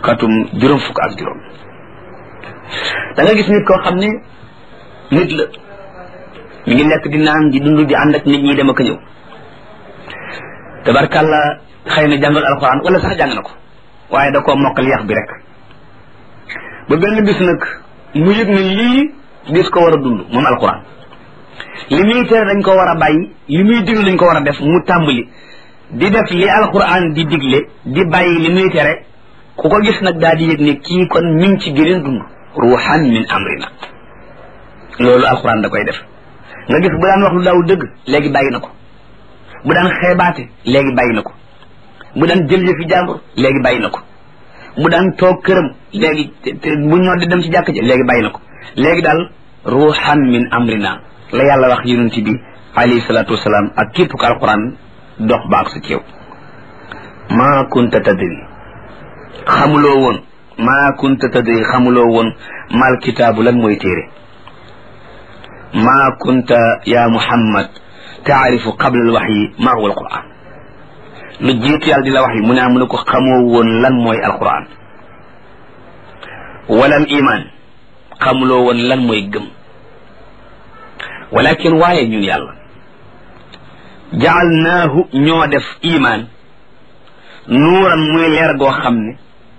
xatum juróom fukk ak juróom. da nga gis nit koo xam ne nit la mi ngi lekk di naan di dund di ànd ak nit ñi dem ak a ñëw tabarkàlla xëy na jàngal alxuraan wala sax jàng na ko waaye da koo mokkal yax bi rek ba benn bis nag mu yëg ne lii dis ko war a dund moom alxuraan li muy tere dañ ko war a bàyyi li muy digle dañ ko war a def mu tàmbali di def li alxuraan di digle di bàyyi li muy tere ku ko gis nag daal di yëg ne kii kon mi ngi ci gëneen dund ruuxan min amrina loolu alxuraan da koy def nga gis bu daan wax lu daawul dëgg léegi bàyyi na ko bu daan xeebaate léegi bàyyi na ko bu daan jël yëfi jàmbur léegi bàyyi na ko bu daan toog këram léegi bu ñoo di dem ci jàkk ji léegi bàyyi na ko léegi daal ruuxan min amrina la yàlla wax yonent bi alayhi salaatu wasalaam ak képp ko alquran dox baak sa ceew maa kunta tadri xamuloo woon maa kunta tadri xamuloo woon mal kitaabu lan mooy téere maa kunta ya muhammad taarifu qabla al waxyi maa huwa alquran lu jiitu yàlla di la wax yi mu ne ko xamoo woon lan mooy alquran wala al iman xamuloo woon lan mooy gëm walakin waaye ñun yàlla jaalnaahu ñoo def iman nuuran muy leer goo xam ne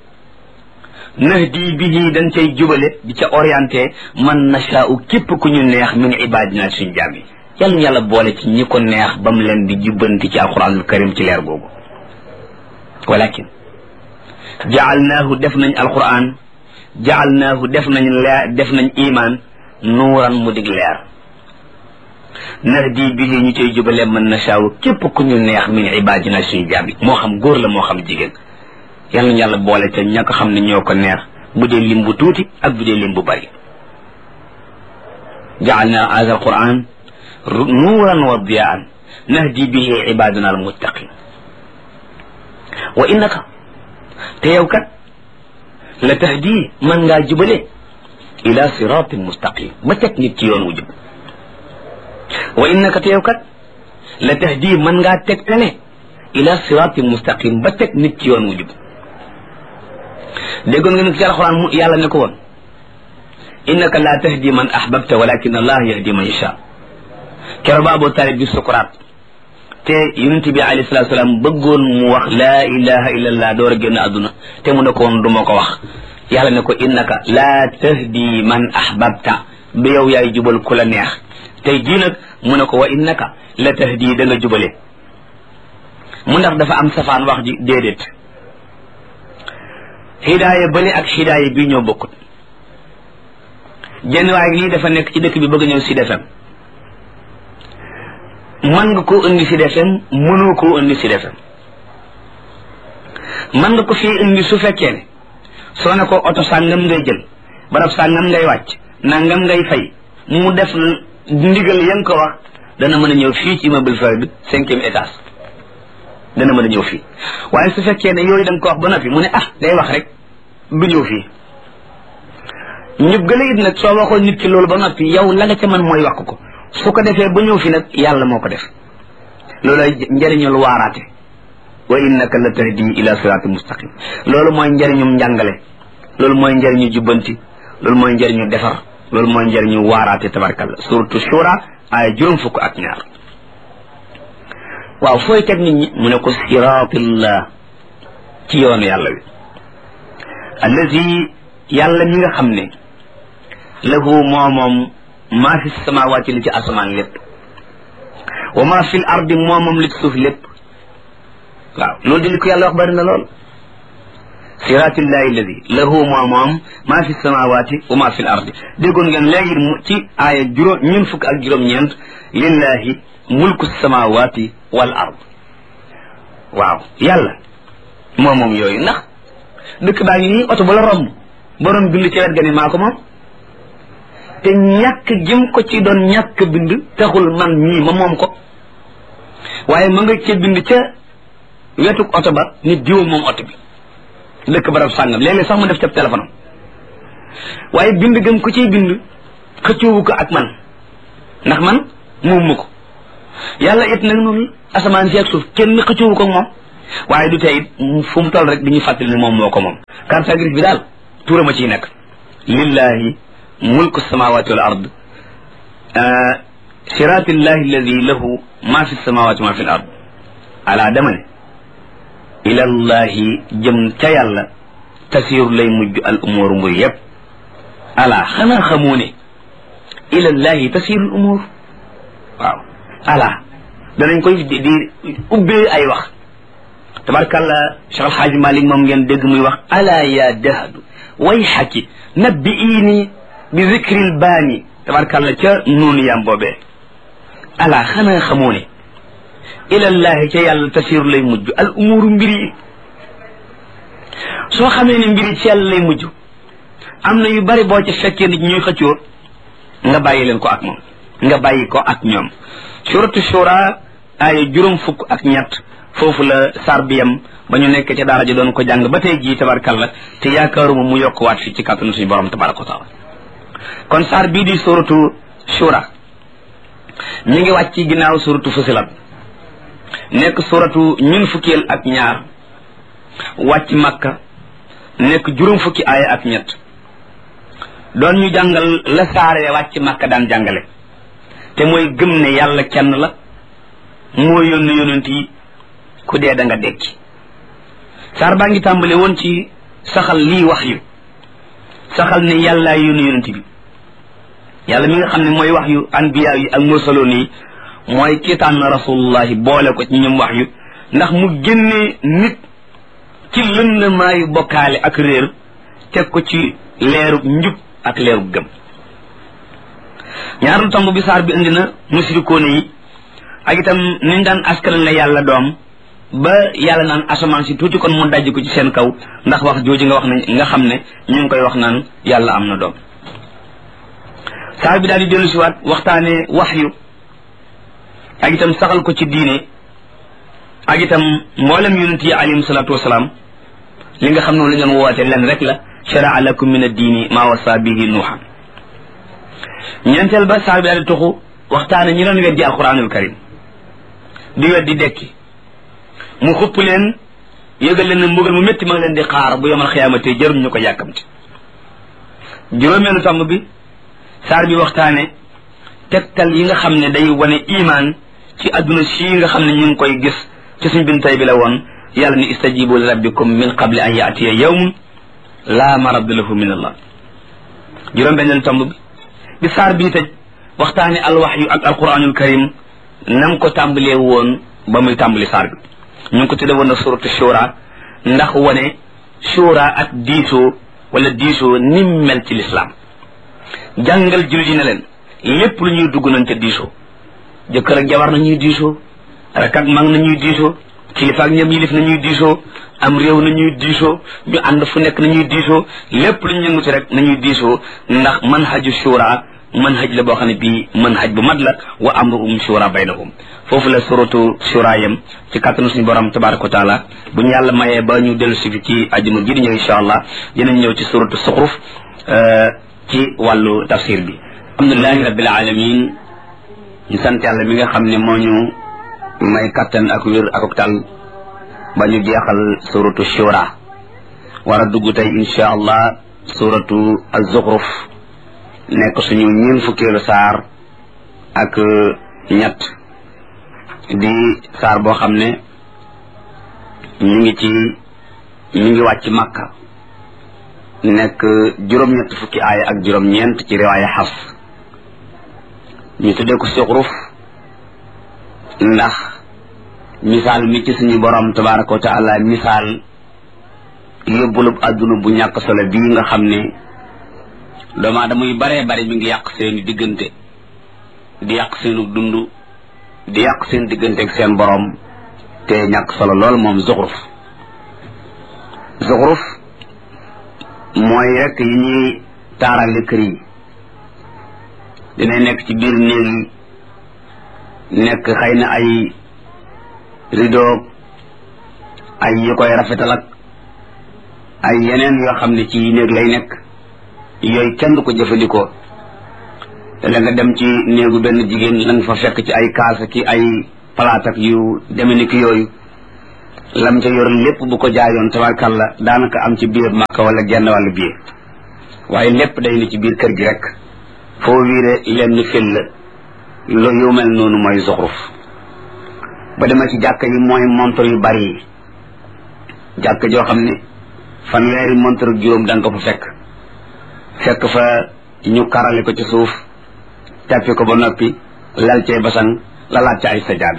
nahdi bihi dañ cay jubale di ca orienté man nashaa'u képp ku ñu neex min ibadina suñ jaam yi yàlla ñu yàlla boole ci ñi ko neex ba mu leen di jubbanti ci alquranul karim ci leer googu walakin jaalnaahu def nañ alquran jaalnaahu def nañ leer def nañ iman nuuran mu dig leer nahdi bihi ñu cay jubale man nashaa'u képp ku ñu neex min ibadina suñ jaam yi moo xam góor la moo xam jigéen yàlla ñu yàlla boole ca ña ko xam ne ñoo ko neex bu dee lim bu tuuti ak bu dee lim bu bari jaalna hadha alquran nuuran wa diyaan nahdi bihi ibadana almuttaqin wa innaka te yow kat la tahdi man ngaa jubale ila siratin mustaqim ba teg nit ci yoon wu jub wa innaka te yow kat la tahdi man ngaa tegtale ila siratin mustaqim ba teg nit ci yoon wu jub déggoon nga nag ci alxuraan mu yàlla ne ko woon innaka la tahdi man ahbabta walakin allah yahdi man yasha kero ba Abu Talib bi sukuraat te yonent bi alayhi salatu salaam bëggoon mu wax laa ilaha illa allah door a génn àdduna te mu ne ko woon du ma ko wax yàlla ne ko innaka la tahdi man ahbabta bi yow yaay jubal ku la neex tey jii nag mu ne ko wa innaka la tahdi da nga jubale mu ndax dafa am safaan wax ji déedéet hidaaya bële ak hidaaya bii ñoo bokkut jenn waaye lii dafa nekk ci dëkk bi bëgg ñëw Sud FM mën nga koo indi Sud FM mënoo koo indi Sud FM mën nga ko fii indi su fekkee ne soo ne ko oto sàngam ngay jël barab sàngam ngay wàcc nangam ngay fay mu def ndigal ya nga ko wax dana mën a ñëw fii ci immeuble Fayda bi 5e étage dana mën a ñëw fii waaye su fekkee ne yooyu da nga ko wax ba noppi mu ne day wax rek du ñëw fii ñu gën a it nag soo waxoon nit ki loolu ba noppi yow la nga ca mën mooy wax ko su ko defee ba ñëw fi nag yàlla moo ko def loolu njëriñul waaraate wa innaka la tahdi ila siratin mustaqim loolu mooy njëriñum njàngale loolu mooy njëriñu jubbanti loolu mooy njëriñu defar loolu mooy njëriñu waaraate tabarkalla suratu shura ay juróom fukk ak ñaar waaw fooy teg nit ñi mu ne ko siratillah ci yoonu yàlla wi allazi yàlla mi nga xam ne lahu moomoom maa fi samawaati li ci asamaan lépp wa maa fi l ardi moomoom li ci suuf lépp waaw loolu di li ko yàlla wax bari na lool siratillahi allazi lahu moomoom maa fi samawaati wa maa fi l ardi déggoon ngeen léegi ci aaya ñun fukk ak juróom-ñeent lillahi mulku samawaati wal ard waaw yàlla moomoom yooyu ndax dëkk baa ngi nii oto bu la romb borom bind ci wet ga ni maa ko moom te ñàkk jëm ko ci doon ñàkk bind taxul man ñii ma moom ko waaye ma nga ca bind ca wetuk oto ba nit diwa moom oto bi dëkk barab sàngam léeg-léeg sax mu def ca téléphone am waaye bind gëm ko ciy bind xëccoowu ko ak man ndax man moom ma ko yàlla it nag noonu asamaan si ak suuf kenn xëccoowu ko ak moom waaye du tey it fu mu toll rek dañuy fàttali ne moom moo ko moom carte grise bi daal tuurama ciy nekk lillahi mulku samawati wal ard siratillahi alladi lahu ma fi samawati ma fi l ard ala dama ne ilallahi jëm ca yàlla tasiru lay mujj al umur mbir yépp ala xanaa xamoo ne ilallahi tasiru al umur waaw ala danañ koy di ubbee ay wax tabarkàlla Cheikh Alxaaji Malik moom ngeen dégg muy wax ala ya dahdu wayxaki nabbi'ini bi zikril baani tabarkàlla ca noonu yaam boobee ala xanaa xamoo ne ilallahi ca yàlla tasiru lay mujj al umuru mbir yi soo xamee ne mbir yi ci yàlla lay mujj am na yu bari boo ca fekkee nit ñuy xëccoo nga bàyyi leen ko ak moom nga bàyyi ko ak ñoom suratu shura ay juróom fukk ak ñett foofu la sar bi yam ba ñu nekk ca daara ji doon ko jàng ba tey jii tabarkalla te yaakaaruma mu yokkuwaat fi ci kàttanu suñu borom tabaraka wa taala kon sar bii di suratu shura mi ngi wàcc ci ginnaaw suratu fusilat nekk suratu ñun fukkeel ak ñaar wàcc makka nekk juróom fukki aaya ak ñett doon ñu jàngal la saare wàcc makka daan jàngale te mooy gëm ne yàlla kenn la moo yónni yonent yi ku dee da nga dekki saar baa ngi tàmbale woon ci saxal lii wax yu saxal ne yàllaa yónni yonent bi yàlla mi nga xam ne mooy wax yu anbiya yi ak mursaloon yi mooy ki tànn rasulullahi boole ko ci ñoom wax yu ndax mu génne nit ci lëndamaayu bokkaale ak réer teg ko ci leerug njub ak leerug gëm ñaareelu tomb bi saar bi indi na musrikoone yi ak itam niñ daan askan la yàlla doom ba yàlla naan asamaan si tuuti kon mu dajj ko ci seen kaw ndax wax jooju nga wax ne nga xam ne ñu ngi koy wax naan yàlla am na doom saar bi daal di dellu si waat waxtaane waxyu ak itam saxal ko ci diine ak itam mboolem yonent yi alayhim salaatu wasalaam li nga xam ne la ñu woote len rek la sharaa lakum min ad-diini maa wasa bihi nuuhan ñeenteel ba saar bi daal di tuxu waxtaane ñi doon weddi alquranul karim di weddi dekki mu xupp leen yëgal leen ne mbugal mu métti ma ngi leen di xaar bu yomal xiyaamate jëruñ ñu ko yàkkamti juróomeelu tomb bi saar bi waxtaane tegtal yi nga xam ne day wane iman ci adduna sii nga xam ne ñu ngi koy gis ci suñ bin tay bi la woon yàlla ni istajibu li rabbikum min qabli an yaatiya yawmun laa maradda lahu min allah juróom benneelu tomb bi saar bii tëj waxtaane alwaxyu ak alquranul karim nam ko tàmbalee woon ba muy tàmbali saar bi ñu ngi ko tudde woon na suratu shura ndax wane shura ak diisoo wala diisoo nim mel ci lislaam jàngal jullit yi ne leen lépp lu ñuy dugg nañ ca diisoo jëkkër ak jabar nañuy diisoo rak ak mag nañuy diisoo kilifa ak ñëpp yilif nañuy diisoo am réew nañuy diisoo ñu ànd fu nekk nañuy diisoo lépp lu ñu yënguti rek nañuy diisoo ndax manhaju shura manhaj la boo xam ne bii manhaj bu mat la wa amruhum shura baynahum foofu la suratu shura yam ci kàttanu suñu borom tabaraka wa taala bu ñu yàlla mayee ba ñu dellu si fi ci ajuma ji di ñëw insha allah dinañ ñëw ci suratu suxruf ci wàllu tafsir bi alhamdulilahi rabbil alamin ñu sant yàlla mi nga xam ne moo ñu may kattan ak wér ak tal ba ñu jeexal suratu shura war a dugg tey insha allah suratu az-zukhruf nekk suñu ñeen fukkeelu saar ak ñett di saar boo xam ne mi ngi wàcc makka nekk juróom-ñett fukki aaya ak juróom-ñeent ci riwaaya xas ñu tuddee ko suxruf ndax misaal mi ci suñu borom tabaraka wa taala misaal yóbbulub adduna bu ñàkk solo bii nga xam ne doomu aadama yu baree bare mi ngi yàq seeni diggante di yàq seenu dund di yàq seen diggante ak seen borom te ñàkk solo lool moom zuxruf mooy rek yi ñuy taarale kër yi dina nekk ci biir néeg yi nekk xëy na ay rideau ay yi koy rafetal ak ay yeneen yoo xam ne ci néeg lay nekk yooyu kenn du ko jëfandikoo te la nga dem ci néegu benn jigéen la nga fa fekk ci ay kaas ki ay palaat ak yu deme ni ki yooyu lam ca yor lépp bu ko jaayoon tabarkàlla daanaka am ci biir Makka wala genn wàllu biir waaye lépp day ni ci biir kër gi rek foo wiire lenn fil la lu yu mel noonu mooy zuxruf ba dema ci jàkka yi mooy montre yu bari yi jàkka joo xam ne fanweeri montre juróom da nga ko fa fekk fa ñu karale ko ci suuf tappi ko ba noppi lal cee basan lalaat ca ay sajaada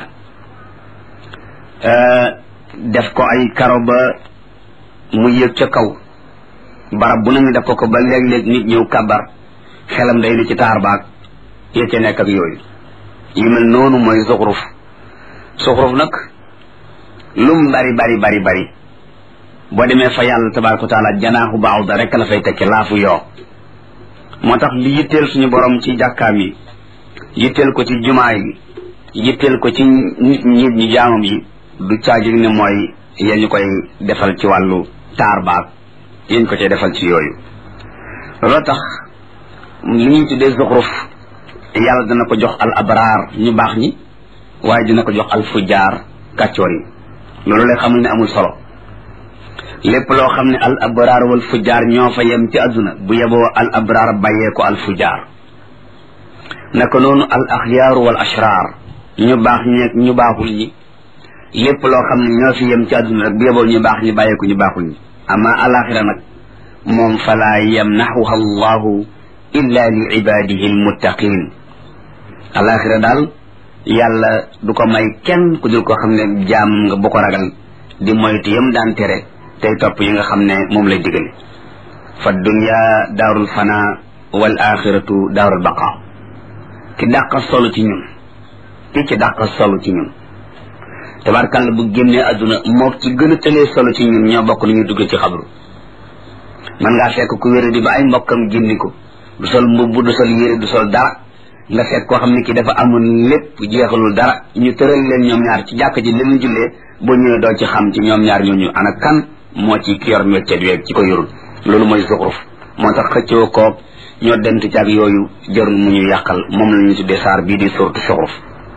def ko ay karo ba mu yëg ca kaw barab bu nañu def ko ba léeg-léeg nit ñëw kabar xelam day ne ci taar baag ya ca nekk ak yooyu yu mel noonu mooy zuxruf nag lum bari boo demee fa yàlla tabaraka wa taala janaaxu ba'uda rek la fay tekki laafu yoo moo tax li yitteel suñu borom ci jàkkaam yi yitteel ko ci jumaa yi yitteel ko ci nit ñi jaamam yi du caagir ne mooy yéen ñu koy defal ci wàllu taar baag yéen ko cay defal ci yooyu loolu tax li ñuy tuddee zuxruf yàlla dana ko jox al abraar ñu baax ñi waaye dina ko jox al fujaar kàccoor yi loolu lay xamul ne amul solo lépp loo xam ne al abraar wal fujaar ñoo fa yem ci àdduna bu yeboo al abraar bàyyee ko al fujaar naka noonu al axyaar wal ashraar ñu baax ñeeg ñu baaxul ñi lépp loo xam ne ñoo fi yem ci àdduna rek bu yeboo ñu baax ñi bàyyee ko ñu baaxul ñi ama alaxira nag moom falaa yamnaxuha allahu illa li ibadihi almuttaqin alaxira daal yàlla du ko may kenn ku dul ko xam ne jaam nga bu ko ragal di moytu yam daan tere tey topp yi nga xam ne moom lay digale fa dunya daarul fana wal axiratu daarul baqa ki dàqa solo ci ñun ci dàqa solo ci ñun tabarkàlla bu génnee adduna moo ci gën a tëlee solo ci ñun ñoo bokk lu ñuy dugg ci xabru man ngaa fekk ku wéra di ba ay mbokkam génni ko du sol mbubb du sol yére du sol dara nga fekk koo xam ne ki dafa amoon lépp jeexalul dara ñu tëral leen ñoom ñaar ci jàkk ji leen jullee boo ñëwee doo ci xam ci ñoom ñaar ñooñu ana kan moo ci ki yor métier weeg ci ko yorul loolu mooy zuxruf moo tax xëccoo koog ñoo dent ci ak yooyu jarul mu ñu yàqal moom la ñu tuddee saar bii di suuratu zuxruf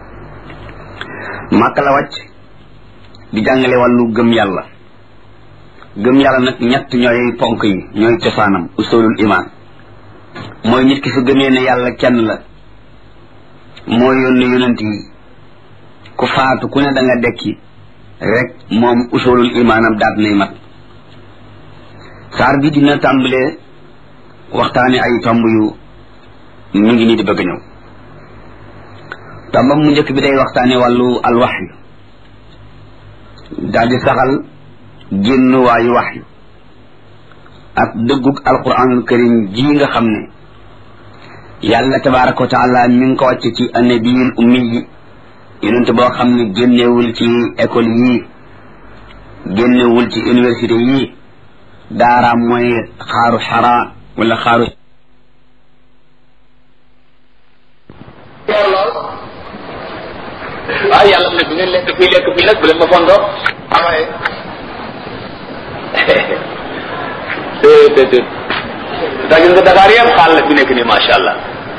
Màkka la wàcc di jàngale wàllu gëm yàlla nag ñett ñooy ponk yi ñooy cosaanam usulul iman mooy nit ki su gëmee ne yàlla kenn la moo yónni yonent yi ku faatu ku ne da nga dekki rek moom usulul imaanam daat nay mat saar bi dina tàmbalee waxtaane ay tomb yu mu ngi nii di bëgg ñëw tombam mu njëkk bi day waxtaane wàllu alwaxyu daal di saxal génn waayu waxyu ak dëggug alquranul karim ji nga xam ne yàlla tabaraka wa taala mi ngi ko wàcc ci annabiyul ummi yi yonent boo xam ne génnewul ci école yii génnewul ci université yii daaraam mooy xaaru xara wala xaaru waaw yàlla mu ne bu ngeen lekk fii nag bu leen ma fondoo amaye déedéet daa gis nga Dakar yëpp xaal la fi nekk nii macha allah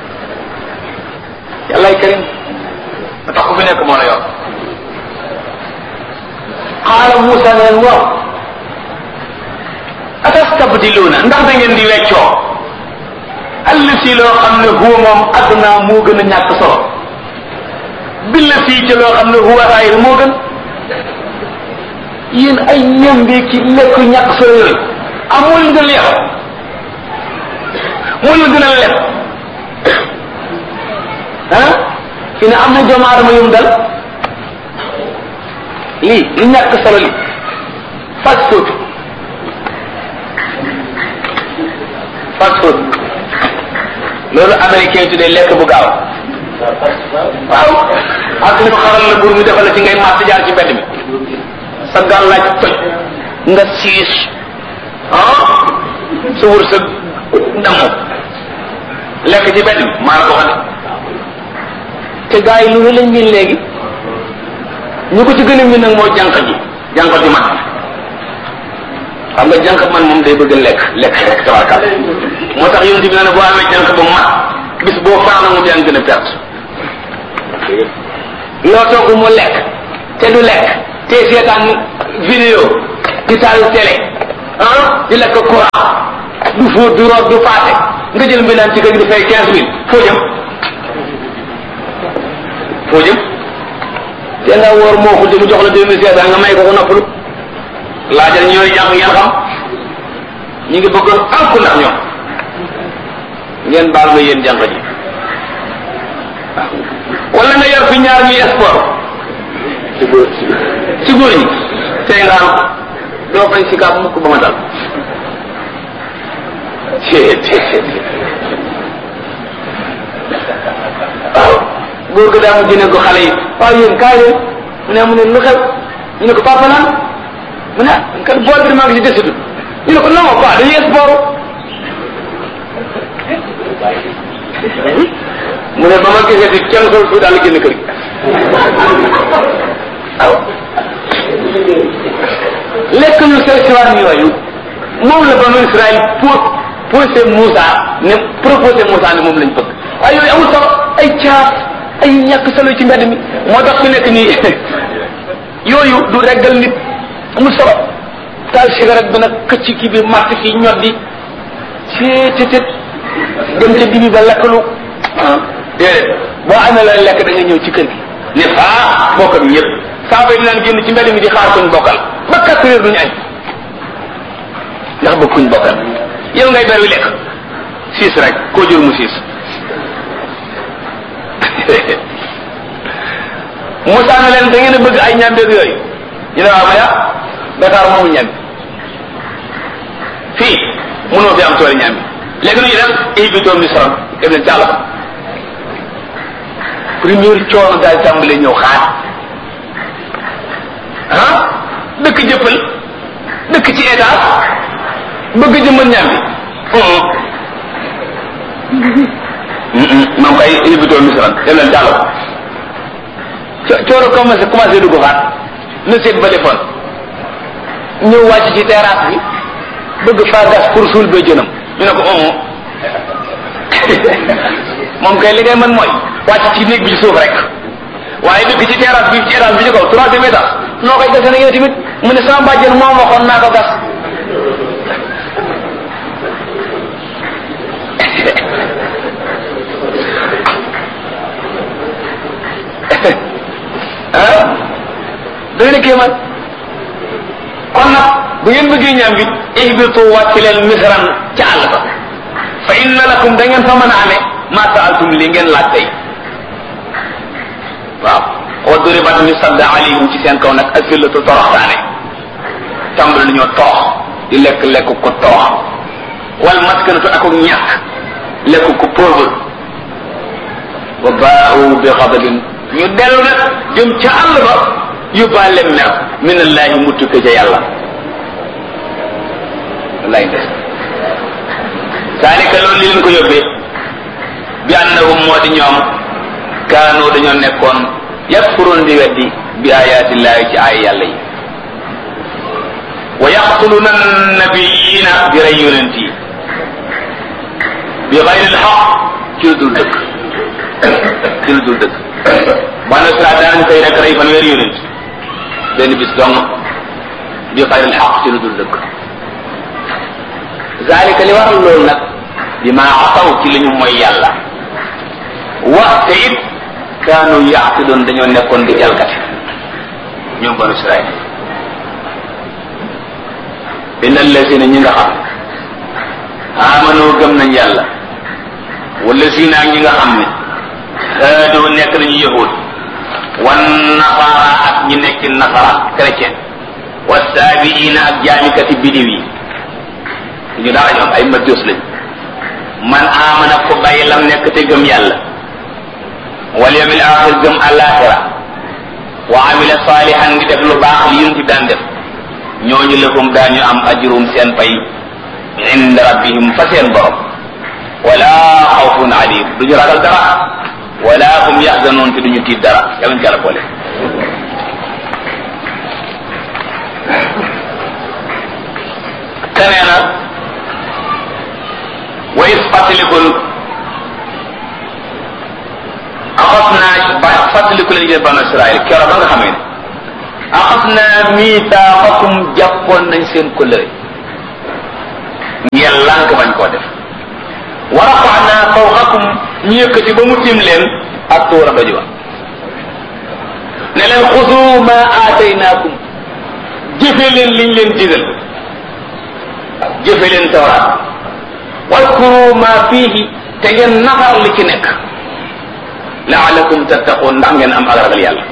yàllaay karim ba tax ku fi nekk moo la yor xaala Moussa ne leen waaw atastabdiluuna ndax da ngeen di weccoo allasi loo xam ne huwa moom adnaa moo gën a ñàkk solo billa fii ci loo xam ne huwa xayr moo gën yéen ay ñambi ki lekk ñàkk solo yooyu amul nga leex moo la gën a lekk ah fi ne am na doomu aadama yum dal lii lu ñàkk solo li fast food loolu américain tuddee lekk bu gaaw waaw ak ñu xaral la bur mu defal la ci ngay màtt jaar ci mbedd mi sa gaan laaj toj nga siis sa wër sa damu lekk ci mbedd mi maa la ko xam te gars yi lu ne lañ miin léegi ñu ko ci gën a miin nag mooy jànq ji man xam nga jànq man moom day bëgg lekk rek tabarkal moo tax yonent bi ne boo amee jànq ba mat bis boo faana mu yaa gën a perte loo togg mu lekk te du lekk te seetaan vidéo di taal télé di lekk courant du fóot du root du paase nga jël mbindaan ci kër gi di fay 15 000 foo jëm te nga wóor moo xul mu jox la 2500 nga may ko ko noppalu laajal ñooy jàng ngeen xam ñu ngi bëgg alku ndax ñoom ngeen baal ma yéen jàng ji wala nga yor fi ñaar ñuy sport ci góor ñi tey nga am doo fay si kaab mukk ba ma dal waaw góor ga daa mu jëne ko xale yi waaw yéen kaay leen mu ne lu xew ñu ne ko papa naan mu ne kat bool bi maa ngi si desitu ñu ne ko non quoi dañuy sport mu ne ba ma gisee di kenn sol fu daal génn kër gi waaw lekk ñu sew siwaan yooyu moom la banu Israël posé Moussa ne proposé Moussa ne moom lañ bëgg waaye yooyu amul sax ay caaf ay ñàkk solo ci mbedd mi moo tax fi nekk nii yooyu du reggal nit amul solo taal cigarette bi nag këcc kii bi màtt fii ñoddi ceetetet dem ca dibi ba lekkalu déedéet boo amee la lekk da nga ñëw ci kër gi ne faa bokkam ñëpp saaba yi naan génn ci mbedd mi di xaar kuñ bokkal ba 4 heures duñu añ ndax bëgg kuñ bokkal yow ngay ber wi lekk siis rek koo jur mu siis Moussa na leen da ngeen a bëgg ay ñambeeg yooyu ñu ne waaw ma ya Dakar moomu ñambi fii mënoo fi am tooli ñambi léegi nu ñu def ibitoo misran dem leen jàll ba première coono daal tàmbalee ñëw xaar dëkk jëppal dëkk ci étage bëgg jëmmal ñambi moom kay ibitoo misran dem leen jàll ba coono commencé dugg faat na seet ba defoon ñëw wàcc ci terrasse bi bëgg faa gas pour suul ba jënam ñu ne ko moom kay li ngay mën mooy wàcc ci néeg bi ci suuf rek waaye dëkk ci terrasse bi ci étage bi ci kaw 3e étage noo koy gasee na yow tamit mu ne sama bàjjen moo waxoon naa ko gas doy na kéemaan kon nag bu ngeen bëggee ñaam bi ihbitu wàcc leen misran ca àll ba fa inna lakum da ngeen fa mën a amee ma saaltum li ngeen laaj tey waaw wa duribat ñu sadda alayhim ci seen kaw nag asillatu toroxtaane tàmbali nañoo toox di lekk ko toox wal maskanatu ak ñàkk lekk ko pauvre wa baa'u bi xadabin ñu dellu nag jëm ca àll ba yóbbaale mer min allahi mu tukke ca yàlla wallaay des saalika loolu li leen ko yóbbee bi annahum moo di ñoom kaanu dañoo nekkoon yakfuruun di weddi bi ayaatillahi ci ay yàlla yi wa yaqtuluna nabiyina bi rey yonent yi bi xayril xaq ci lu dul dëkk ci lu dul dëkk bana sra daanañ koy rek rey fanweeri yonent benn bis dong bi xayril xaq ci lu dul dëkk zalika li waral loolu nag bi ma ataw ci li ñu mooy yàlla waxte it kaanu yaatidoon dañoo nekkoon di jalgati ñoom banu Israël inna allazina ñi nga xam amanu gëm nañ yàlla wala zina ñi nga xam ne haadoo nekk nañu yahud wan nasara ak ñi nekk nasara chrétien wa saabiina ak jaamikati bidiw yi ñu dara ñoom ay majus lañ man amana ko bàyyi lam nekk te gëm yàlla wal yawmil axir gëm alaxira wa amila salihan ngi def lu baax li yun ci daan def ñooñu lahum daañu am ajrum seen pay inda rabbihim fa seen borom wala xawfun alim duñu ragal dara wala hum yaxzanoon te duñu tiit dara yàlla ñu jàlla boole kanee na wa is fàttalikul axas naa ba fàttaliku leen yéen banu Israël keroog ba nga xamee ne axasna miitaaqakum jàppoon nañ seen kóllëre ngeen lànk bañ koo def wa rafa'na fawqakum ñu yëkkati ba mu tiim leen ak tuura doj wa ne leen xuzu ma aataynaakum jëfe leen liñ leen digal jëfe leen tawraat wadkuru ma fiihi te ngeen nafar li ci nekk laalakum tattaqun ndax ngeen am ak ragal yàlla.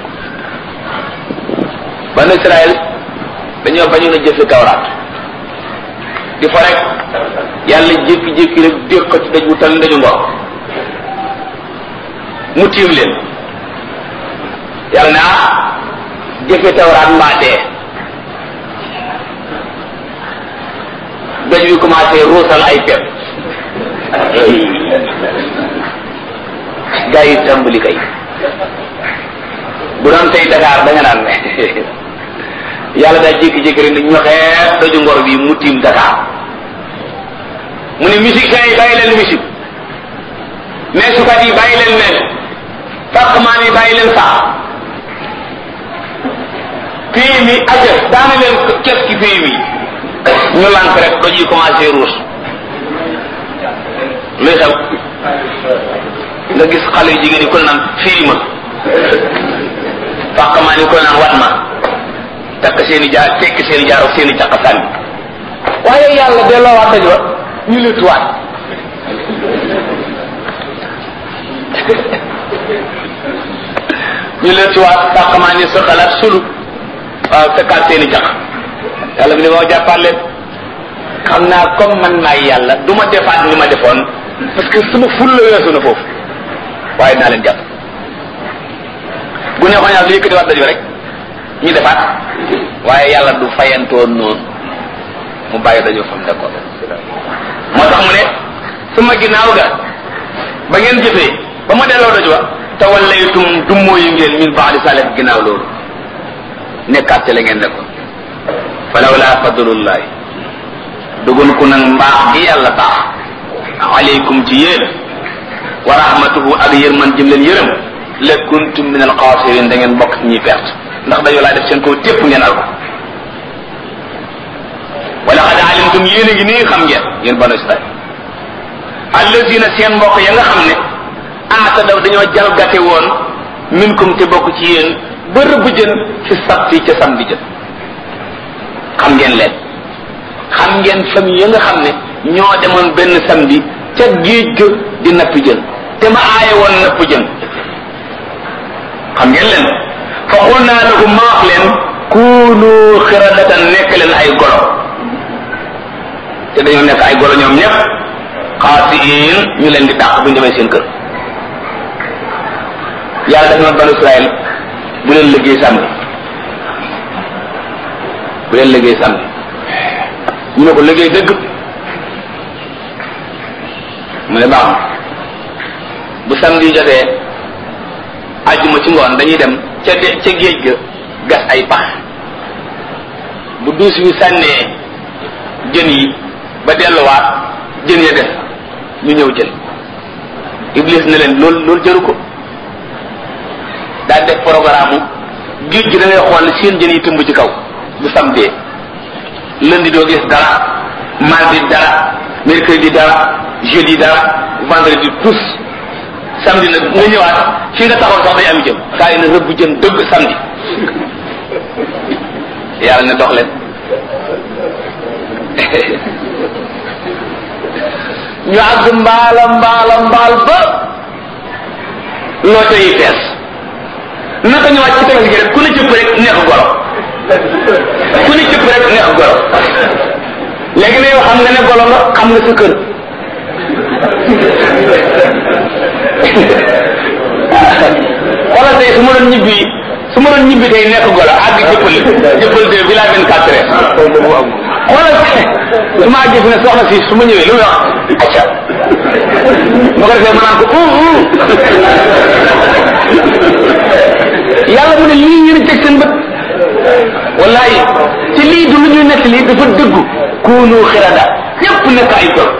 banu Israël dañoo bañoon a jëfe tawraat di fa rek yàlla jékki-jékki rek déq ci daj wu tal ndaju ngor mu tiim leen yàlla ne jëfe tawraat mbaa dee. daj wi commencé ruusal ay pepp gaa yi tàmbali kay bu doon tey Dakar da nga naan yàlla daa jékki-jékki rek ni ñoxee daju ngor bi mu tiim Dakar mu ne musiciens yi bàyyi leen musique meesukat yi bàyyi leen mees fàqmaan yi bàyyi leen sax pays mi aja daana leen kes ki pays mi ñu lànk rek doj yi commencé ruus luy xew nga gis xale yu jigéen yi ko naan firi ma fàqmaan yi ko naan wat ma takk seen i jaar tekk seen i jaar ak seen i caq sànni waaye yàlla delloo waat daj wa ñu lutuwaat ñu lutuwaat fàqmaan yi sa xalaat sulu waaw takkaat seen i caq yàlla bi ne moo jàppaat leen xam naa comme man maay yàlla du ma defaat ni ma defoon parce que sama ful la weesu na foofu waaye naa leen jàpp bu neexoon yàlla lu yëkkati waat daju rek ñu defaat waaye yàlla du fayantoon noonu mu bàyyi dajoo fam d'accord moo tax mu ne sama ginnaaw ga ba ngeen jëfee ba ma delloo daju wa tawallaytum dummóoyu ngeen min ba'di salih ginnaaw loolu nekkaat ci la ngeen nekkoon falawla fadlullahi dugun ku nag mbaax gi yàlla baax aleykum ci yéen wa rahmatuhu ak yërman jëm leen yërëm la kuntum min alxaasirin da ngeen bokk ci ñuy perte ndax dañoo laa def seen kaw tépp ngeen al ko wala xad alimtum yéen a ngi nii xam ngeen yéen banu Israil allazina seen mbokk ya nga xam ne aatadaw dañoo jalgate woon minkum te bokk ci yéen ba rëbb jën fi sabti ca samedi jën xam ngeen leen xam ngeen famille ya nga xam ne ñoo demoon benn samedi ca géej ga di nappi jën te ma aaye woon napp jën xam ngeen leen fa xul naa lahum ma wax leen kuunu xiradatan nekk leen ay golo te dañoo nekk ay golo ñoom ñëpp xaasiin ñu leen di dàq bu ñu demee seen kër yàlla def na banu Israël bu leen liggéey samedi bu leen liggéey samedi ñu ne ko liggéey dëgg mu ne baax na bu samedi jotee àjjuma ci ngoon dañuy dem ca géej ga gas ay pax bu duus wi sànnee jën yi ba delluwaat jën ya def ñu ñëw jël Iblis ne leen loolu jëru ko daal def programme géej gi da ngay xool seen jën yi tëmb ci kaw bu samedi lundi doo gis dara mardi dara mercredi dara jeudi dara vendredi tous samedi nag nga ñëwaat fii nga taxaw sax day am jëm saa yi na rëbb jën dëgg samedi yàlla ne dox leen ñu àgg mbaal ba loo tey fees naka ñëwaat ci tefes gi rek ku ne cëpp rek neex golo ku ne cëpp rek neex golo léegi ne yow xam nga ne golo nga xam nga sa kër xoolal tey su ma doon ñibbi tey nekk golo àgg jëppal de villa 24 heures xoolal su ma àggee fi ne soxna si su ma ñëwee lu muy wax acca ma ko defee ma naan ko yàlla mu ne lii ngeen teg seen bët wallahi ci lii du lu ñuy nekk lii dafa dëggu kuunu xirada ñëpp nekk ay golo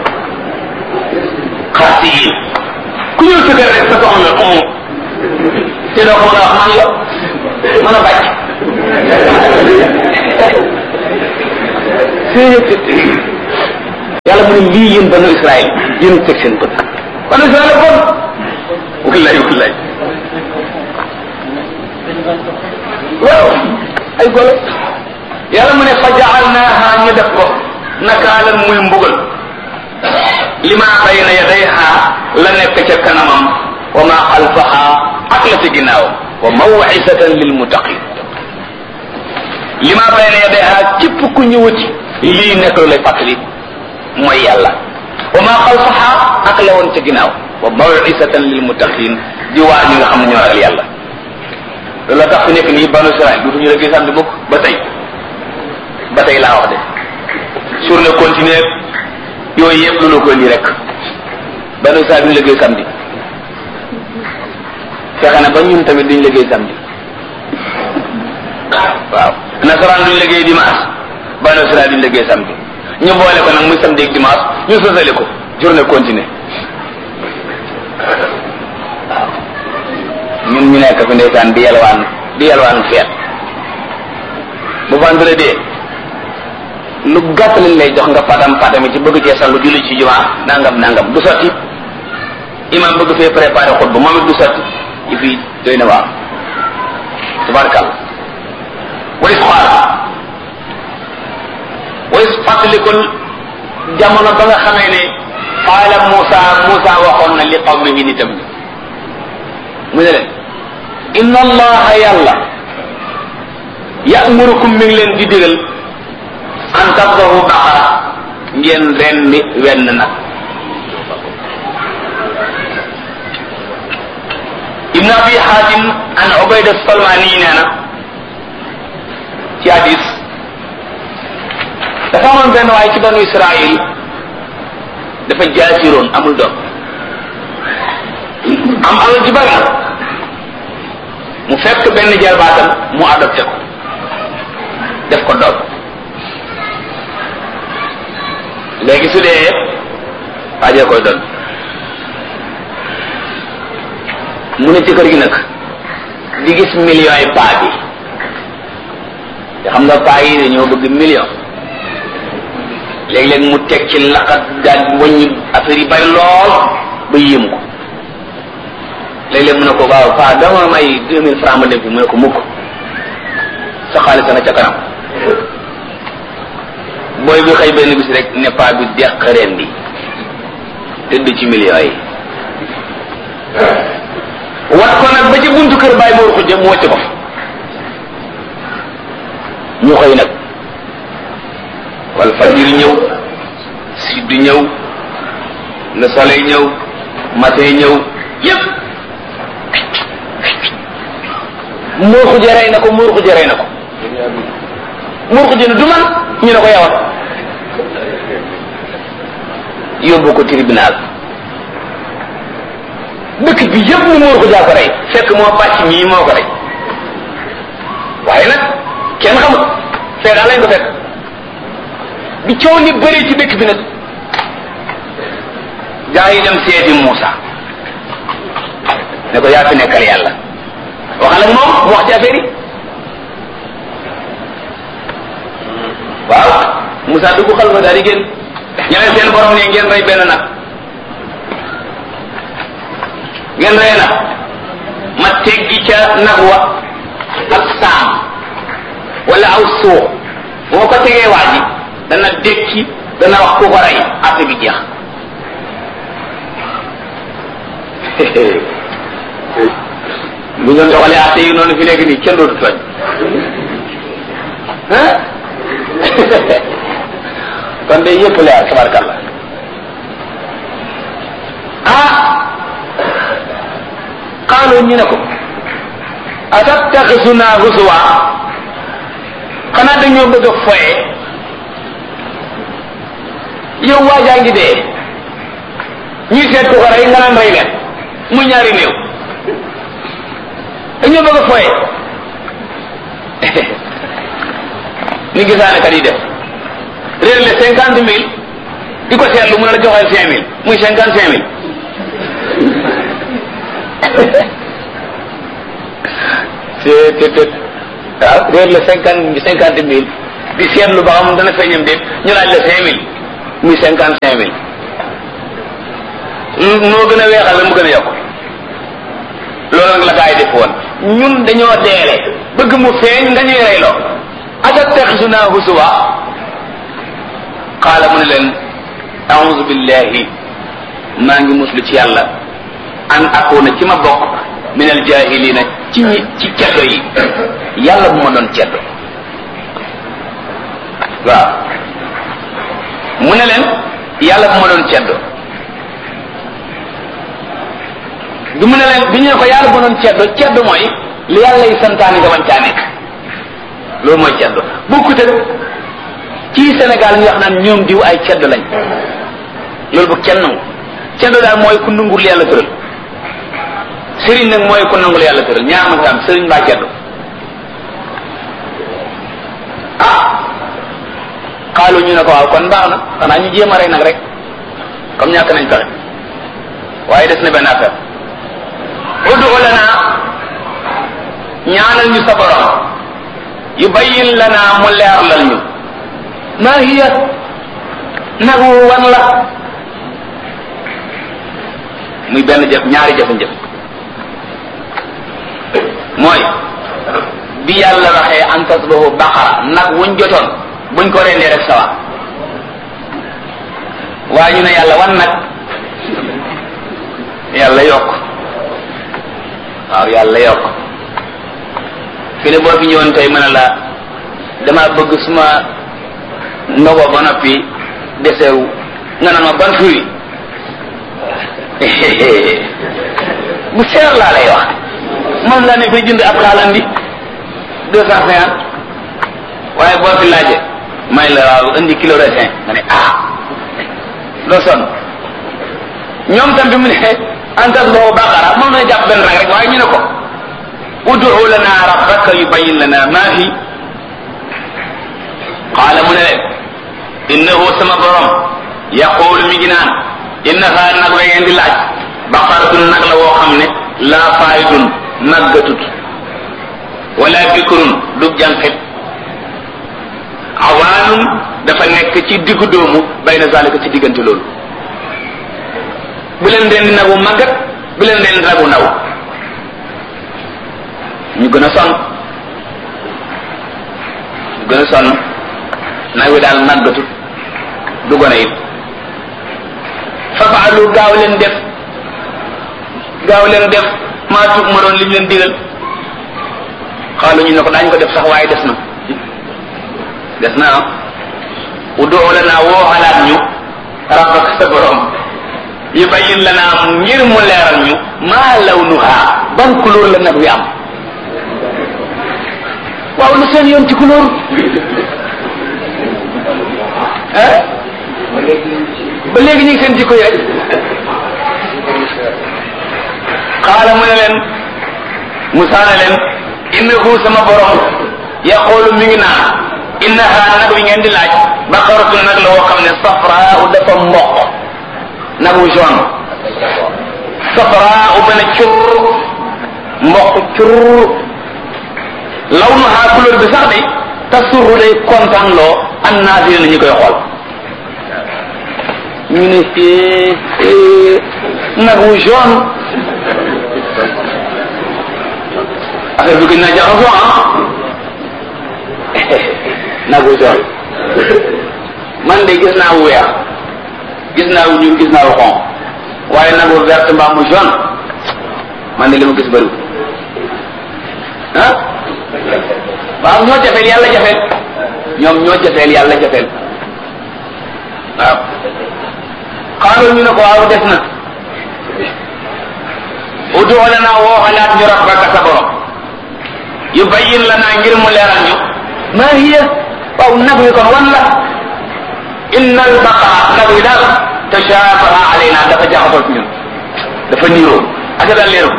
xaasi yi ku ñëw sa kër rek sa soxna te doo ko mën a wax man la mën a bàcc yàlla mu ne lii yéen banu Israël yéen teg seen bët banu Israël bon wallaay waaw ay golo yàlla mu ne fa jaalnaaha ñu def ko nakaalan muy mbugal lima bayna yadayha la nekk ca kanamam wa ma xalfaha ak la ci ginnaawam wa maw'izatan lil muttaqin lima bayna yadayha képp ku ñëwati lii nekk lu lay fàttali mooy yàlla wa ma xalfaha ak la woon ca ginnaaw wa maw'izatan lil muttaqin di waa ñi nga xam ne ñoo ragal yàlla loolu la tax fi nekk nii banu Israël dutuñu la gis samedi mukk ba tey laa wax de journée continue yooyu yëpp lu la ko indi rek banu Israël duñu liggéey samedi fexe na ba ñun tamit duñu liggéey samedi waaw nasaraan duñu liggéey dimanche banu Israël duñu liggéey samedi ñu boole ko nag muy samedi ak dimanche ñu sosale ko journée continue waaw ñun ñu nekk fi ndeysaan di yalwaan feet bu vendredi lu gàtt lañ lay jox nga patami ci bëgg cee sallu julli ci jumaa nangam du sotti imam bëgg fee préparé xutba moom it du sotti yi fii doy na waaw tabarakàllah wayis fàttalikul jamono ba nga xamee ne qaala Muusa waxoon na li qawmihi nitam ni mu ne leen inna allaha yàlla ya'murukum mi ngi leen di digal an tadbahu baqara ngeen rendi wenn nag ibn abi hatim an ubayda salmani nee na ci hadis dafa amoon benn waay ci banu israil dafa jaasiroon amul doom am alal ji bari mu fekk benn jarbaatam mu adopté ko def ko doom léegi su dee waajee koy doon mu ne ci kër gi nag di gis millions yi paa bi te xam nga paa yi dañoo bëgg million léeg-léeg mu teg ci laqat daal wàññi affaire yi bari lool ba yéem ko léeg-léeg mu ne ko waaw paa dama may 2000 francs ma dem fi mu ne ko mukk sa xaalis nga ca kanam booy bi xëy benn bis rek ne paa bi deq ren bi tëdd ci millions yi wat ko nag ba ci buntu kër bàyyi moo xujje mu wàcc ko ñu xëy nag wal fajir ñëw siddu ñëw le soleil ñëw matin ñëw yépp muur xujje rey na ko muur xujje rey na ko muur xujje ne du man ñu ne ko yawat yóbbu ko tribunal dëkk bi yëpp mu muur xujjaa ko rey fekk moo bàcc mii moo ko rey waaye nag kenn xamut fee daal lañ ko fekk bi coow li bëri ci dëkk bi nag gaa yi dem seeti Muusa ne ko yaa fi nekkal yàlla waxal ak moom mu wax ci affaire yi waaw Muusa dugg xal fa daal di génn ñeneen seen borom ne ngeen rey benn nag ngeen rey nag ma teggi ca nag wa ak saam wala aw suux boo ko tegee waa ji dana dekki dana wax ku ko rey affaire bi jeex bu ñu doxalee atte yi noonu fi léegi nii kenn dootu tooñ kon de yëpp leer tabarkalla qaalu ñu ne ko atattaxisuna huzuwa xanaa dañoo bëgg a foye yow waajaa ngi dee ñuy seet ku ko rey nga naan rey leen mu ñaari néew dañoo bëgg a foye ni gisaane kat yi def réer le 50 000 di ko seetlu mu ne la joxeel 5 000 muy 55 000 te waaw réer la 50 000 di seetlu ba xam dana feeñam déet ñu laaj la 5 000 muy 55 000 noo gën a weexal la mu gën a yokk loolu nag la gaa yi def woon ñun dañoo deele bëgg mu feeñ nga ñuy reyloo atattaxisuna husuwa qaala mu ne leen a'udhu billahi maa ngi muslu ci yàlla an akuna ci ma bokk min al jahilina ci ceddo yi yàlla bu ma doon ceddo waaw mu ne leen yàlla bu ma doon ceddo bi mu ne leen bi ñu ne ko yàlla bu ma doon ceddo mooy li yàlla yi santaani nga bañ caa nekk loolu mooy ceddo bokkut ak ci Sénégal ñu wax naan ñoom diw ay ceddo lañ loolu bu kenn nangu ceddo daal mooy ku nangul yàlla tëral sëriñ nag mooy ku nangul yàlla tëral ñaar ma am sëriñ mbaa ceddo xaalu ñu ne ko waaw kon baax na xanaa ñu jéem a rey nag rek comme ñàkk nañ pexe waaye des na benn affaire ud'u lana ñaanal ñu sa borom yubayyin lana mu leerlal ñu ma hiya nagu wan la muy benn jëf ñaari jëf mooy bi yàlla waxee an tasbahu baqara nag wuñ jotoon buñ ko rendee rek sawa waaye ñu ne yàlla wan nag yàlla yokk waaw yàlla yokk fi ne boo fi ñëwoon tey mën a la dama bëgg suma ndogo ba noppi desewu nga naan ma ban fruit bu seer laa lay wax moom laa ne fay jënd ab xaalandi 250 waaye boo fi laaje may la waaw indi kilo raisin nga ne loo sonn ñoom tam bi mu ne antas boobu baqara moom na jàpp benn rek waaye ñu ne ko ud'u lana rabbaka yubayyin lana ma fi qaala mu ne leen innahu sama borom yaqulu mi ngi naan innaha nag la ngeen di laaj baqaratun nag la woo xam ne laa faayidun màggatut wala bikrun du jànqit awaanun dafa nekk ci diggu doomu bayna zalika ci diggante loolu bu leen den nagu màggat bu leen den nagu ndaw ñu gën a sonn nag wi daal màggatut du gone it fafaalu gaaw leen def maa tuub ma doon liñ leen digal xaalu ñu ne ko daañu ko def sax waaye des na ud'u lana woo xalaat ñu rabbaka sa borom yubayyin lana ngir mu leeral ñu maa lawnuha ban couleur la nag wi am waaw lu seen yoon ci couleur ba léegi ñu ngi seen jikko yi rek xaala mu ne leen Musaa ne leen innahu sama borom yaqulu mi ngi naan innaha nag wi ngeen di laaj baqaratu nag la woo xam ne safraa dafa mboq nag wu jaune safraa bana cur mboq cur lawnuha couleur bi sax day tasurru day kontaan loo an naazirina ñu koy xool ñu ne nag wu jaune affaire bi gën naa jaxasoo nag wu jaune man de gis naa wu weex gis naa wu ñuul gis naa wu xonq waaye nag wu vert mbaa mu jaune man de li ma gis bëriwul waaw ñoo jafeel yàlla jafeel ñoom ñoo jafeel yàlla jafeel waaw xaaral ñu ne ko waaw des na ud'u lana woo xalaat ñu rabbaka sa borom yubayyin lana ngir mu leeral ñu ma hiya waaw nag wi kon wan la inna al baqara nag wi daal tashabaha alayna dafa jaxasoo ci ñun dafa niiroo ak daal leeru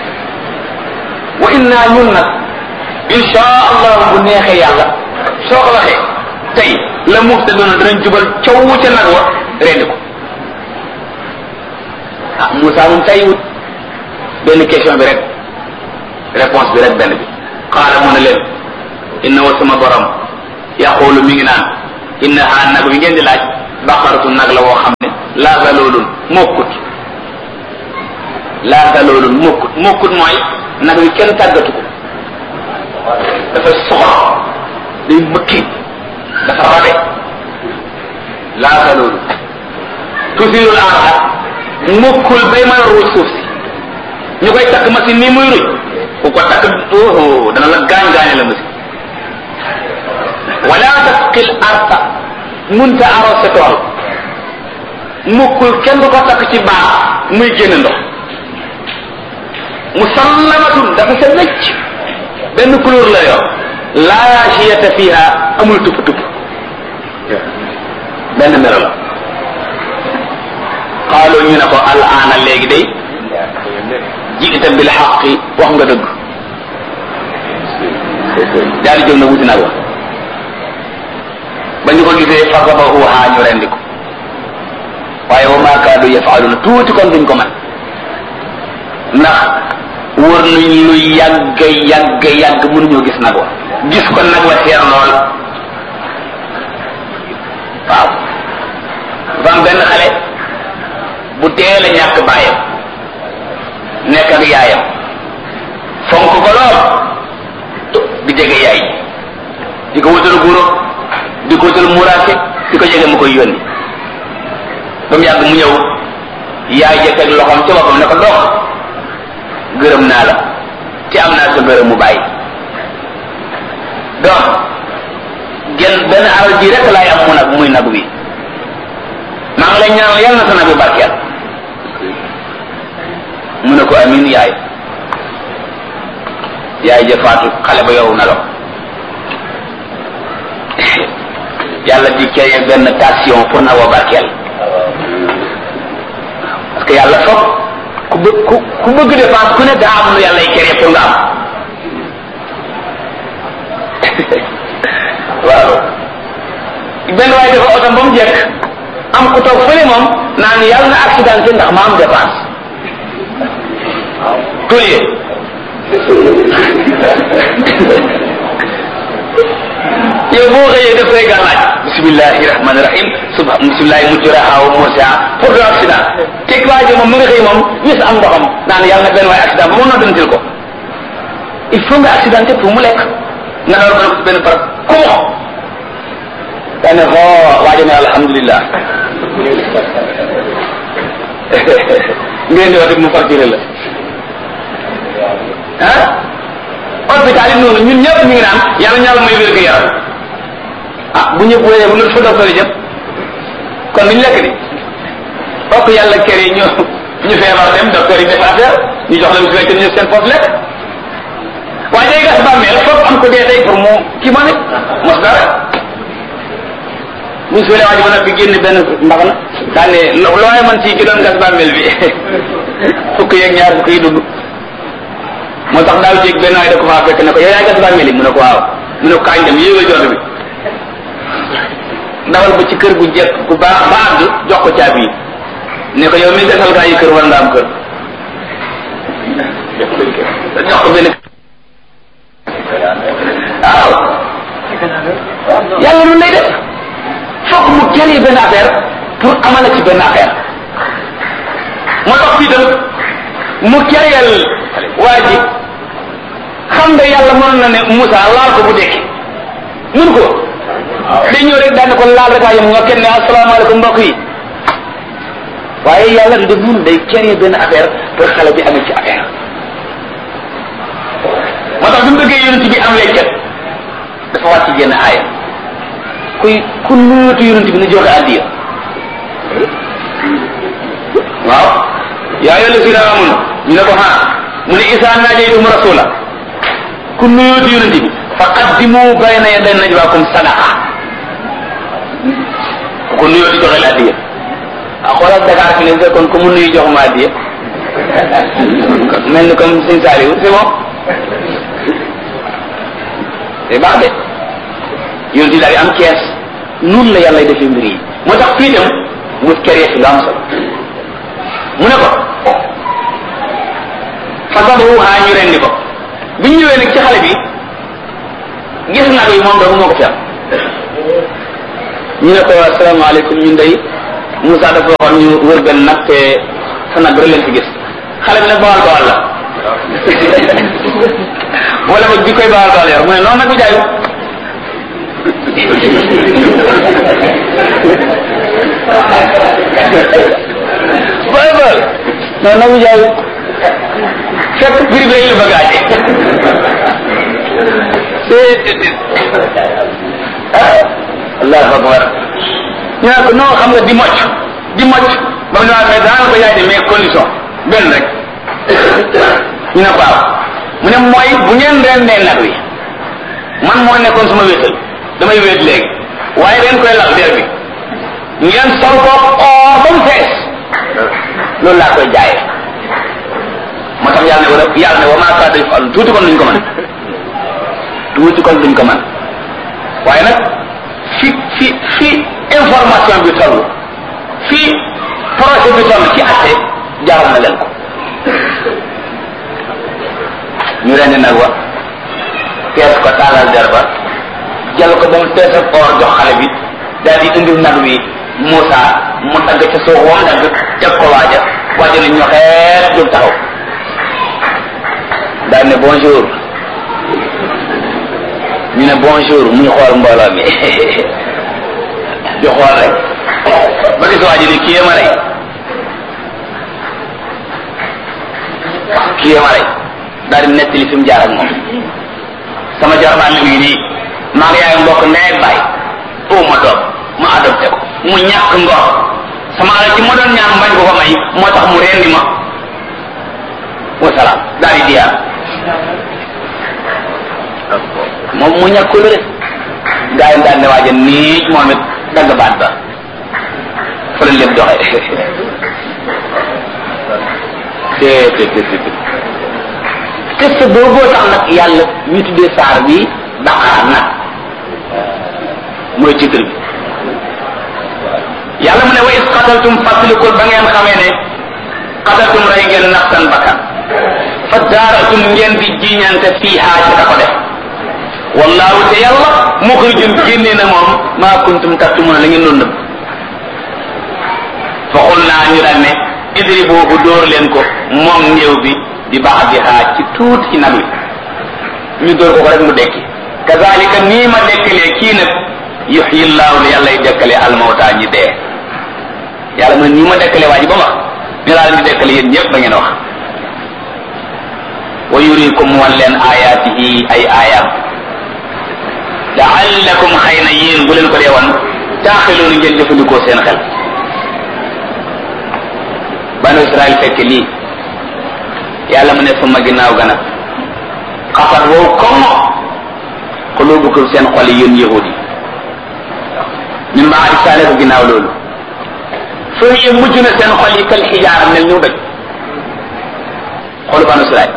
wa inna ñun nag insha allah bu neexee yàlla soo ko waxee tey la muhtaduna danañ jubal coow ca nag wa rendi ko Moussa moom tey wut benn question bi rek réponse bi rek benn bi xaaral mu ne leen inna wa sama borom yaqulu mi ngi naan innaha nag wi ngeen di laaj baqaratu nag la woo xam ne laa zaloolun mokkut laa zaloolun mokkut mooy nag wi kenn tàggatu ko dafa soxor day mëkki dafa rabe laa zaloolun tusirul arda mokkul bay mën a ruuj suuf si ñu koy takk machine nii muy ruj ku ko takk dana la gaañ-gaañe la machine wala tasqil arda munta arrosé tool mukkul kenn du ko takk ci baax muy génn ndox musallamatun dafa sa wecc benn couleur la yor laa shiyata fiha amul tupp tupp benn melo la xaaloo ñu ne ko al aana léegi day jiita bil xaqi wax nga dëgg daal di jóg na wuti nag wa ba ñu ko gisee fasabahuha ñu rendi ko waaye wa maa kaadu yafaaluna tuuti kon duñ ko man ndax wër nañ lu yàgg mënuñoo gis nag wa gis ko nag wa teer lool waaw dafa am benn xale bu teel a ñàkk baayam nekk ak yaayam fonk ko lool di jege yaay di ko wutal guro di ko wutal muraake di ko jege mu koy yónni ba mu yàgg mu ñëw yaay ja teg loxoom ca boppam ne ko dox gërëm naa la te am naa sa gërëm mu bàyyi donc benn alal ji rek laay am mu nag muy nag wi maa ngi lay ñaan yàlla na sa nag bi barkeel mu ne ko amin yaay ja faatu xale ba yow na lo yàlla di créer benn tension pour na wa barkeel parce que yàlla foog ku bëgg dépense ku ne daa am lu yàlla y créer pour nga am waaw benn waaye dafa otom ba mu jekk am ku toog fële moom naan yàlla na accidenté ndax ma am dépense tulie yow boo xëyee def say gàllaaj bismillahi rahmani rahim bismillahi mujraha wa mursaha pour de accident teg waa ji moom mu nga xëy moom wis am ndoxam naan yàlla na benn waaye accident ba moom noo dentil ko il faut nga accidenté pour mu lekk nga door ko benn par kumo daane waajo ne alhamdulillah ngeen di wax mu facturé la ah hôpital yi noonu ñun ñëpp ñu ngi naan yàlla ñàlla may wér gu yaram ah bu ñëpp wéyee bu ñu fa docteur yi jëm kon duñ lekk di fokk yàlla kër yi ñu feebar dem docteur yi def affaire ñu jox la bu fekkee ñu seen foofu lekk waaye day gas bàmmeel fokk am ko dee tey pour mu kii ma ne mos dara buñ suulee waa ji ba nag bi génn benn mbaxana daan ne looy man ci ki doon gas bàmmeel bi fukk yeeg ñaar fukk yi dugg moo tax daaw jéeg benn waay da ko faa fekk ne ko yow yaay gas bàmmeel yi mu ne ko waaw mu ne ko kaañ dem yéegal jot bi dawal ba ci kër gu jekk gu baax ba àgg jox ko caabi yi ne ko yow mi gasal gaa yi kër war nga am kër jox ko benn waaw yàlla nun lay def fokk mu créer benn affaire pour amala ci benn affaire moo tax fii tam mu créer waa ji xam nga yàlla mënoon na ne Moussa laal ko bu dekki mun ko day ñëw rek daan ko laal rek waaye nga kenn ne asalaamaaleykum mbokk yi waaye yàlla du def mun day créer benn affaire pour xale bi amee ci affaire moo tax bi mu bëggee yonent bi am weccet dafa wàcc jenn aaya ku nuutu yonent bi na joxe addiya waaw yaa ayyuha llazina amanu ñu ne ko mu ne isa naajaytum rasula ku nuutu yonent bi faqaddimu bayna yaday najwaakum sadaqa ku nuyoo di joxe la addiya xoolal Dakar fi ne kon ku mu nuyu jox ma addiya mel ni comme Sëñ Saliou c'est bon c'est baax de yonent yi daal di am kees noonu la yàlla defee mbir yi moo tax fii tam mu créé fi lu am solo mu ne ko fasabahuha ñu rendi ko bi ñu ñëwee nag ci xale bi gis nag yi moom dong moo ko fi am ñu ne ko asalaamaaleykum ñun day Moussa dafa waxoon ñu wër benn nag te sa nag rek leen fi gis xale bi nag bawal bawal la wala boog bi koy bawal bawal yor mu ne noonu nag bi jaayu bawal bawal noonu nag bi jaayu fekk prix bi la bëgg a allahu akbar ñu ne ko non xam nga di mocc ba mu ne mais daana ko yaay de mais condition benn rek ñu ne waaw mu ne mooy bu ngeen rendee nag wi man moo nekkoon sama wéetal damay wéet léegi waaye ren koy lal der bi ngeen sol ko or ba mu fees loolu laa koy jaayee moo tax yàlla ne wa maa kaana yaf'aluun tuuti kon duñ ko mën waaye nag fi information bi toll fi projet bi toll ci atte jaaral na leen ko ñu rendi nag wa fees ko taalal der ba jël ko ba mu fees ak or jox xale bi daal di indil nag wi Moussa mu dagg ca suuf wam dagg teg ko waaja ne ñoxeet jóg taxaw daal ne bonjour ñu ne bonjour muy xool mbooloo mi di xool rek ba gis waa ji ne kii ma rey daal di nettali fi mu jaar ak moom sama jarbaan mi ngi nii maa ngi yaay mbokk ndey ak baay ma doom ma adopté ko mu ñàkk ngor sama alal ci ma doon ñaan mbañ ko ko may moo tax mu rendi ma wasalaam daal di diyaar moom mu ñàkkul rek gaa yi daan ne waaja nii moom it dagg baat ba fa la lépp doxee te booboo tax nag yàlla ñu tuddee saar bi Baqara nag mooy titre bi yàlla mu ne wa is qataltum fàttalikul ba ngeen xamee ne qataltum rey ngeen nafsan bakkan fa daaratum ngeen di jiñante fiiha ci ka ko def wallahu te yàlla muxrijun génnee na moom maa kuntum taktumuna la ngeen doon nëbb fa xul naa ñu daan ne idri boobu dóor leen ko moom néew bi di baax di xaaj ci tuuti ci nag wi ñu dóor ko rek mu dekki kazalika nii ma dekkalee kii nag yuhyi llaahu li yàlla y dekkale almawta ñi dee yàlla mu ne nii ma dekkalee waa ji ba ma ni laa leen di dekkale yéen ñëpp ba ngeen wax wa yurikum wan leen ayaatihi ay aayaam laallakum xëy na yéen bu leen ko dee wan taaxiloonu ngeen jëfandikoo seen xel banu Israël fekk lii yàlla mu ne suma ginnaaw ga nag xafat wow comme xulubukum seen xol yi yéen yahudi min baadi saale ko ginnaaw loolu foo yee mujj na seen xol yi kal xijaara mel ñu doj xolu banu Israël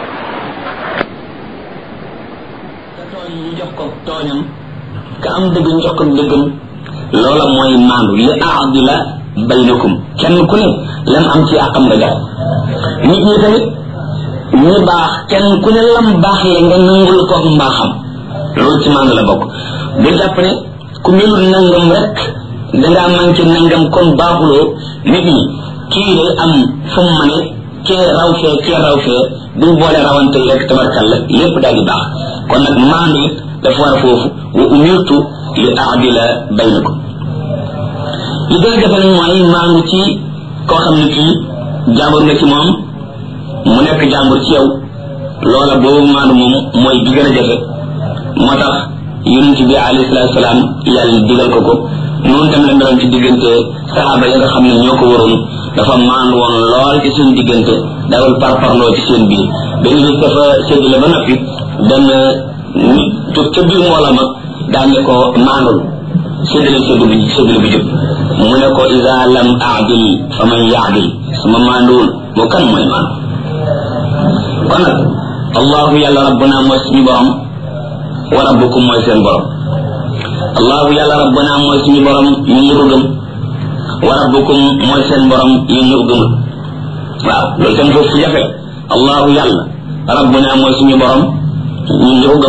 ka tooñ ñu jox ko tooñam ka am dëgg ñu jox ko dëggam loola mooy maandu li aadila baynakum kenn ku ne lam am ci àqam nga jox nit ñi tamit ñi baax kenn ku ne lam baax le nga nangul ko mbaaxam loolu ci maandu la bokk bu jàpp ne ku melul nangam rek dangaa manqué nangam kon baaxuloo nit ñi kii day am fu mu mane kee raw fee buñ boole rawante yi rek tabarkalla lépp daal di baax kon nag maandu it dafa war a foofu wa umirtu li aadila baynakum li gën a jafe nag mooy maandu ci koo xam ne kii jàmbur nga ci moom mu nekk jàmbur ci yow loola boobu maandu moom mooy bi gën a jafe moo tax yonent bi alayhi salaatu salaam yàlla digal ko noonu tam la meloon ci diggante saxaaba yi nga xam ne ñoo ko waroon dafa maandu woon lool ci seen diggante dawal parparloo ci seen biir benn bis dafa séddale ba noppi benn nit jóg ca biir mbooloo ma daan ne ko maandul séddale bu jub mu ne ko iza lam aadil fa man yaadil suma maanduwul moo kan mooy maandu kon nag allahu yàlla rabbuna mooy suñu borom wa rabbukum mooy seen borom allahu yàlla rabbuna mooy suñu borom ñun ñu ko gëm wa rabbukum mooy seen borom ñun ñu ko gëmul waaw loolu tam foofu jafe allahu yàlla rabbuna mooy suñu borom ñun ñu ko gëm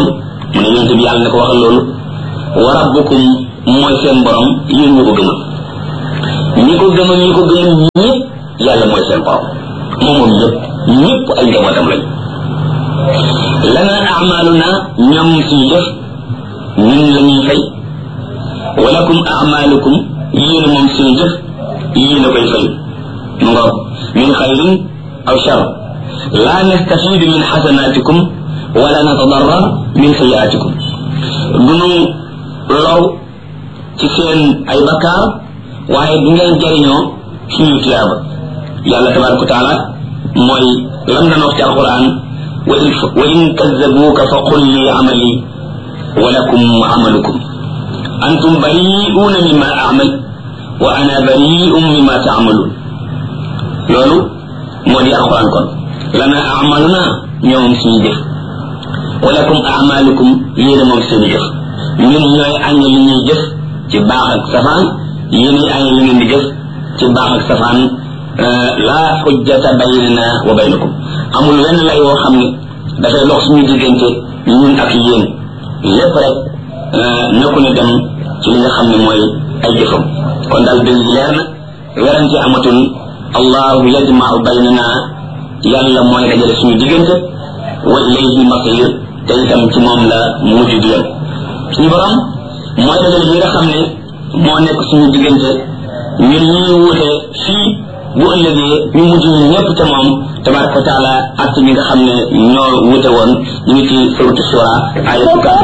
mu ne yonent bi yàlla ne ko waxal loolu wa rabbukum mooy seen borom yéen ñu ko gëmal ñi ko gëmal ñëpp yàlla mooy seen borom moom ñëpp ay njabootam lañ lana amaluna ñoom suñu def ñun la ñuy fay walakum amalukum yéen moom suñu jëf yéen a koy fay mu nga min xayrin aw shar la nastafidu min xasanatikum wala natadarrar min sayiatikum dunu low ci seen ay bakkaar waaye du ngeen jariñoo suñu tiyaaba yàlla tabaraka wa taala mooy lam na wax ci alquran wa in kazzabuka fa qul li amali wa lakum amalukum antum bari'una mimma a'mal wa ana bari'un mimma ta'malun loolu moo di alquran kon lana a'maluna ñoom suñu jëf wa lakum a'malukum yéen moom seen jëf ñun ñooy añ li ñuy jëf ci baax ak safaan yéen añ li ngeen di jëf ci baax ak safaan la hujjata baynana wa baynakum amul wenn lay woo xam ne dafay lox suñu diggante ñun ak yéen lépp rek na ko ne dem ci li nga xam ne mooy ay jëfam kon daal dëgg leer na werante amatul allahu yajma'u baynana yàlla mooy dajale suñu diggante wa ilayhi masir te itam ci moom la mujj di yem suñu borom mooy dajale li nga xam ne moo nekk suñu diggante ñun ñuy wuute fii bu ëllëgee ñu mujj ñu ñëpp ca moom tabaraka wa taala ak ñi nga xam ne ñoo wuute woon ñu ngi ci suratu shura ay